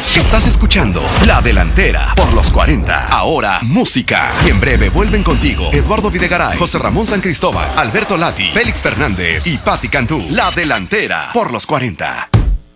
Estás escuchando La Delantera por los 40. Ahora, música. Y en breve vuelven contigo Eduardo Videgaray, José Ramón San Cristóbal, Alberto Lati, Félix Fernández y Patti Cantú. La Delantera por los 40.